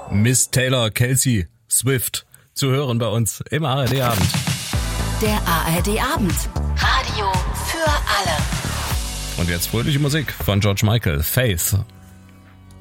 Miss Taylor, Kelsey, Swift zu hören bei uns im ARD-Abend. Der ARD-Abend. Radio für alle. Und jetzt fröhliche Musik von George Michael, Faith.